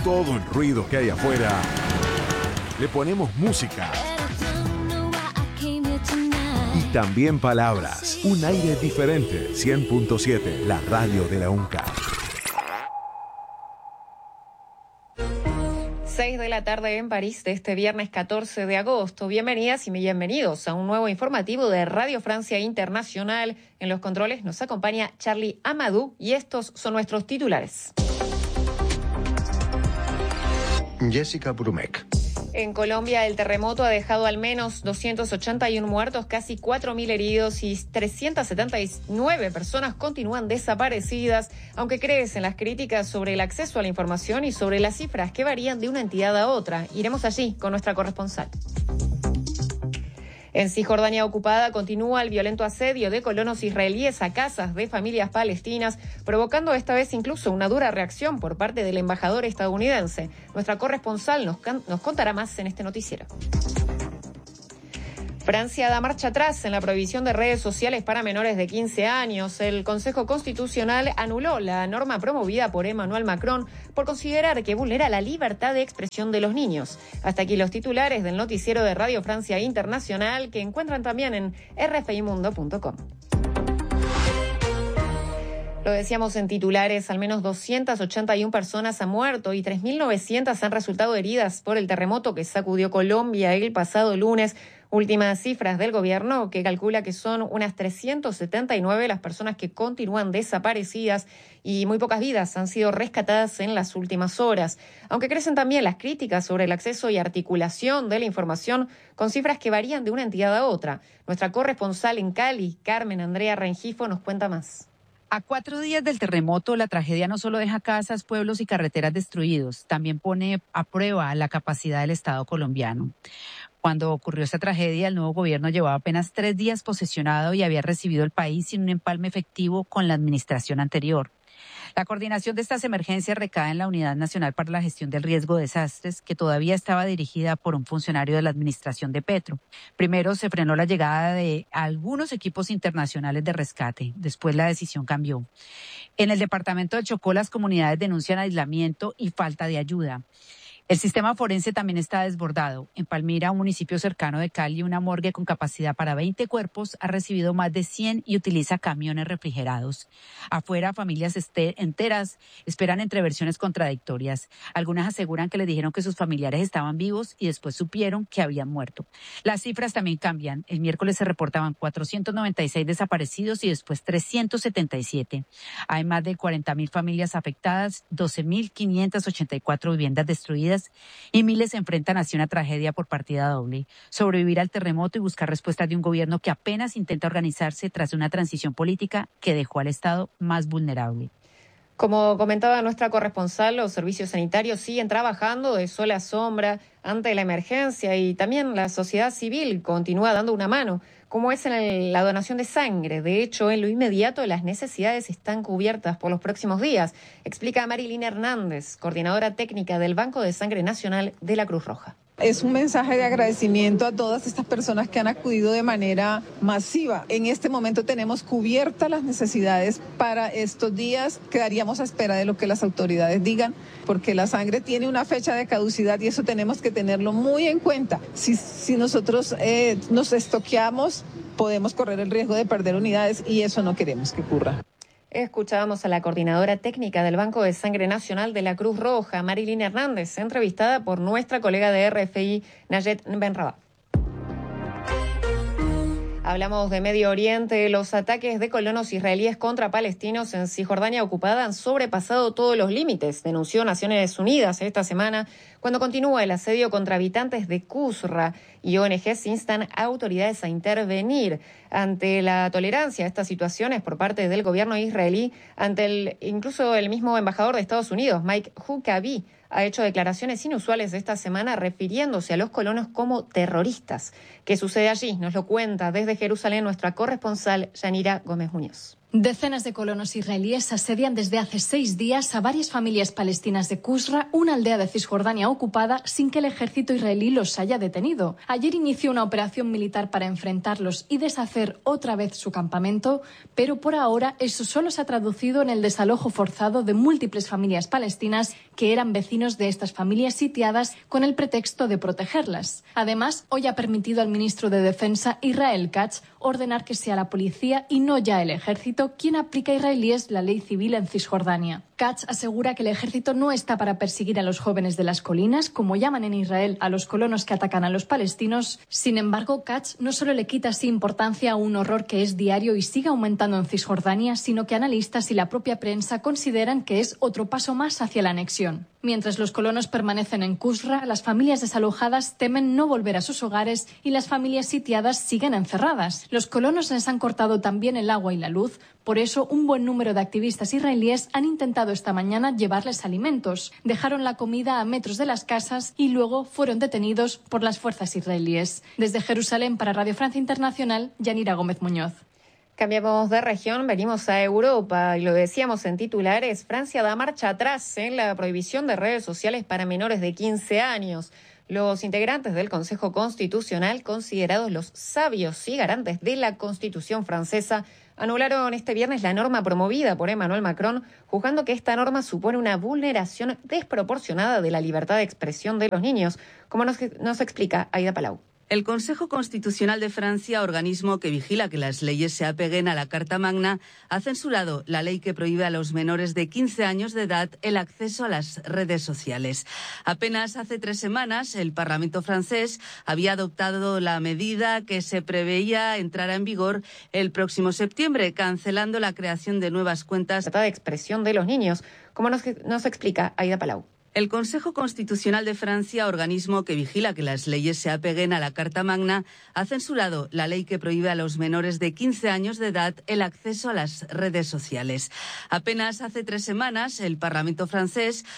todo el ruido que hay afuera, le ponemos música y también palabras. Un aire diferente. 100.7, la radio de la UNCA. 6 de la tarde en París de este viernes 14 de agosto. Bienvenidas y bienvenidos a un nuevo informativo de Radio Francia Internacional. En los controles nos acompaña Charlie Amadou y estos son nuestros titulares. Jessica Brumek. En Colombia, el terremoto ha dejado al menos 281 muertos, casi 4.000 heridos y 379 personas continúan desaparecidas, aunque crecen las críticas sobre el acceso a la información y sobre las cifras que varían de una entidad a otra. Iremos allí con nuestra corresponsal. En Cisjordania ocupada continúa el violento asedio de colonos israelíes a casas de familias palestinas, provocando esta vez incluso una dura reacción por parte del embajador estadounidense. Nuestra corresponsal nos contará más en este noticiero. Francia da marcha atrás en la prohibición de redes sociales para menores de 15 años. El Consejo Constitucional anuló la norma promovida por Emmanuel Macron por considerar que vulnera la libertad de expresión de los niños. Hasta aquí los titulares del noticiero de Radio Francia Internacional, que encuentran también en rfimundo.com. Lo decíamos en titulares, al menos 281 personas han muerto y 3.900 han resultado heridas por el terremoto que sacudió Colombia el pasado lunes. Últimas cifras del gobierno que calcula que son unas 379 las personas que continúan desaparecidas y muy pocas vidas han sido rescatadas en las últimas horas. Aunque crecen también las críticas sobre el acceso y articulación de la información con cifras que varían de una entidad a otra. Nuestra corresponsal en Cali, Carmen Andrea Rengifo, nos cuenta más. A 4 días del terremoto, la tragedia no solo deja casas, pueblos y carreteras destruidos, también pone a prueba la capacidad del Estado colombiano. Cuando ocurrió esta tragedia, el nuevo gobierno llevaba apenas 3 días posesionado y había recibido el país sin un empalme efectivo con la administración anterior. La coordinación de estas emergencias recae en la Unidad Nacional para la Gestión del Riesgo de Desastres, que todavía estaba dirigida por un funcionario de la administración de Petro. Primero se frenó la llegada de algunos equipos internacionales de rescate. Después la decisión cambió. En el departamento del Chocó, las comunidades denuncian aislamiento y falta de ayuda. El sistema forense también está desbordado. En Palmira, un municipio cercano de Cali, una morgue con capacidad para 20 cuerpos ha recibido más de 100 y utiliza camiones refrigerados. Afuera, familias enteras esperan entre versiones contradictorias. Algunas aseguran que les dijeron que sus familiares estaban vivos y después supieron que habían muerto. Las cifras también cambian. El miércoles se reportaban 496 desaparecidos y después 377. Hay más de 40.000 familias afectadas, 12.584 viviendas destruidas y miles se enfrentan hacia una tragedia por partida doble. Sobrevivir al terremoto y buscar respuestas de un gobierno que apenas intenta organizarse tras una transición política que dejó al Estado más vulnerable. Como comentaba nuestra corresponsal, los servicios sanitarios siguen trabajando de sol a sombra ante la emergencia y también la sociedad civil continúa dando una mano, como es en la donación de sangre. De hecho, en lo inmediato las necesidades están cubiertas por los próximos días, explica Marilyn Hernández, coordinadora técnica del Banco de Sangre Nacional de la Cruz Roja. Es un mensaje de agradecimiento a todas estas personas que han acudido de manera masiva. En este momento tenemos cubiertas las necesidades para estos días. Quedaríamos a espera de lo que las autoridades digan, porque la sangre tiene una fecha de caducidad y eso tenemos que tenerlo muy en cuenta. Si nosotros nos estoqueamos, podemos correr el riesgo de perder unidades y eso no queremos que ocurra. Escuchábamos a la coordinadora técnica del Banco de Sangre Nacional de la Cruz Roja, Marilyn Hernández, entrevistada por nuestra colega de RFI, Nayet Benrabah. Hablamos de Medio Oriente. Los ataques de colonos israelíes contra palestinos en Cisjordania ocupada han sobrepasado todos los límites, denunció Naciones Unidas esta semana, cuando continúa el asedio contra habitantes de Qusra y ONGs instan a autoridades a intervenir ante la tolerancia a estas situaciones por parte del gobierno israelí. Incluso el mismo embajador de Estados Unidos, Mike Huckabee, ha hecho declaraciones inusuales esta semana refiriéndose a los colonos como terroristas. ¿Qué sucede allí? Nos lo cuenta desde Jerusalén nuestra corresponsal Yanira Gómez Muñoz. Decenas de colonos israelíes asedian desde hace 6 días a varias familias palestinas de Qusra, una aldea de Cisjordania ocupada, sin que el ejército israelí los haya detenido. Ayer inició una operación militar para enfrentarlos y deshacer otra vez su campamento, pero por ahora eso solo se ha traducido en el desalojo forzado de múltiples familias palestinas que eran vecinos de estas familias sitiadas con el pretexto de protegerlas. Además, hoy ha permitido al ministro de Defensa, Israel Katz, ordenar que sea la policía y no ya el ejército quien aplica a israelíes la ley civil en Cisjordania. Katz asegura que el ejército no está para perseguir a los jóvenes de las colinas, como llaman en Israel a los colonos que atacan a los palestinos. Sin embargo, Katz no solo le quita así importancia a un horror que es diario y sigue aumentando en Cisjordania, sino que analistas y la propia prensa consideran que es otro paso más hacia la anexión. Mientras los colonos permanecen en Qusra, las familias desalojadas temen no volver a sus hogares y las familias sitiadas siguen encerradas. Los colonos les han cortado también el agua y la luz. Por eso, un buen número de activistas israelíes han intentado esta mañana llevarles alimentos. Dejaron la comida a metros de las casas y luego fueron detenidos por las fuerzas israelíes. Desde Jerusalén para Radio Francia Internacional, Yanira Gómez Muñoz. Cambiamos de región, venimos a Europa y lo decíamos en titulares, Francia da marcha atrás en la prohibición de redes sociales para menores de 15 años. Los integrantes del Consejo Constitucional, considerados los sabios y garantes de la Constitución francesa, anularon este viernes la norma promovida por Emmanuel Macron, juzgando que esta norma supone una vulneración desproporcionada de la libertad de expresión de los niños, como nos explica Aida Palau. El Consejo Constitucional de Francia, organismo que vigila que las leyes se apeguen a la Carta Magna, ha censurado la ley que prohíbe a los menores de 15 años de edad el acceso a las redes sociales. Apenas hace 3 semanas, el Parlamento francés había adoptado la medida que se preveía entrara en vigor el próximo septiembre, cancelando la creación de nuevas cuentas de expresión de los niños, como nos explica Aida Palau. El Consejo Constitucional de Francia, organismo que vigila que las leyes se apeguen a la Carta Magna, ha censurado la ley que prohíbe a los menores de 15 años de edad el acceso a las redes sociales. Apenas hace 3 semanas, el Parlamento francés